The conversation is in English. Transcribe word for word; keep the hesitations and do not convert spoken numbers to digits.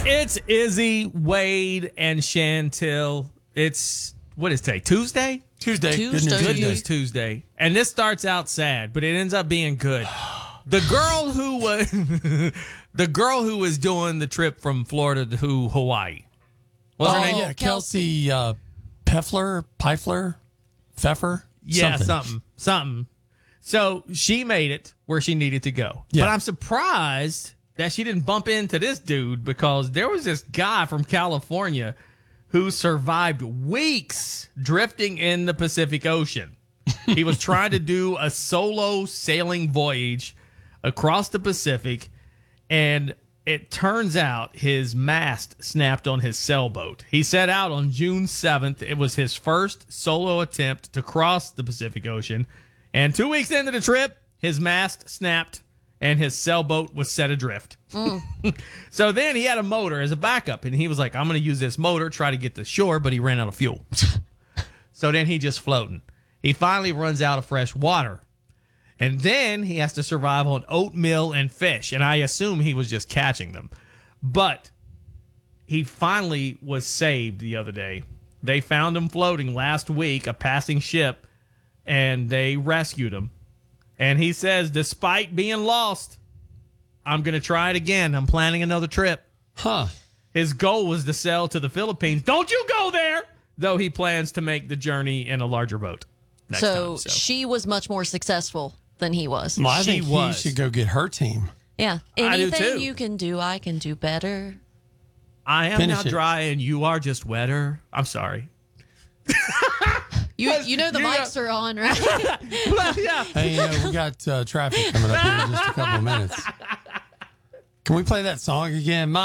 It's Izzy, Wade, and Chantel. It's, what is today? Tuesday? Tuesday. Tuesday. Good news. Good news Tuesday. And this starts out sad, but it ends up being good. The girl who was the girl who was doing the trip from Florida to Hawaii. What's her Oh, name? yeah, Kelsey uh, Peffler, Pfeiffer, Pfeffer? Yeah, something. something. Something. So she made it where she needed to go. Yeah. But I'm surprised that she didn't bump into this dude because there was this guy from California who survived weeks drifting in the Pacific Ocean. He was trying to do a solo sailing voyage across the Pacific, and it turns out his mast snapped on his sailboat. He set out on June seventh. It was his first solo attempt to cross the Pacific Ocean. And two weeks into the trip, his mast snapped and his sailboat was set adrift. Mm. So then he had a motor as a backup, and he was like, I'm going to use this motor, try to get to shore, but he ran out of fuel. So then he just floating. He finally runs out of fresh water. And then he has to survive on oatmeal and fish. And I assume he was just catching them. But he finally was saved the other day. They found him floating last week, a passing ship, and they rescued him. And he says, despite being lost, I'm going to try it again. I'm planning another trip. Huh. His goal was to sail to the Philippines. Don't you go there! Though he plans to make the journey in a larger boat. Next So, time, so she was much more successful than he was. Well, I She think was. he should go get her team. Yeah. I do Anything too. you can do, I can do better. I am Finish now it. dry and you are just wetter. I'm sorry. You you know the You mics are on, right? Yeah. Hey, you know, we got uh, traffic coming up here in just a couple of minutes. Can we play that song again?